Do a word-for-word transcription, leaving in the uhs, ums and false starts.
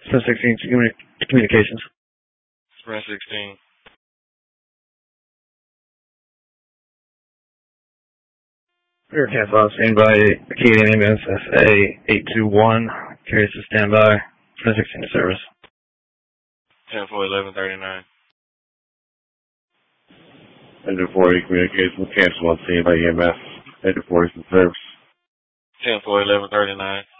Sprint sixteen communi- communications. Sprint sixteen. Rear Camp five, standby. Acadian Ambulance S A eight two one. Carries to standby. Sprint sixteen to service. ten four eleven thirty-nine. Engine forty communications cancel on scene by E M S. Engine forty is in service. ten four eleven thirty-nine.